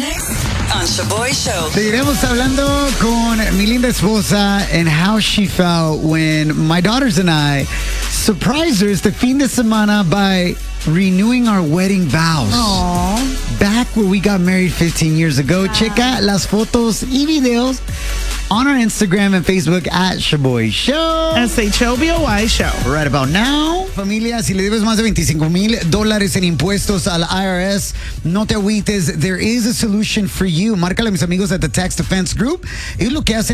Next on Shaboy Show. Seguiremos hablando con mi linda esposa and how she felt when my daughters and I surprised her este fin de semana by renewing our wedding vows. Aww. Back where we got married 15 years ago. Checa las fotos y videos on our Instagram and Facebook at Shaboy Show. SHOBOY Show. Right about now. Familia, si le debes más de $25,000 en impuestos al IRS, no te agüites. There is a solution for you. Márcale a mis amigos at the Tax Defense Group. Ellos lo que hacen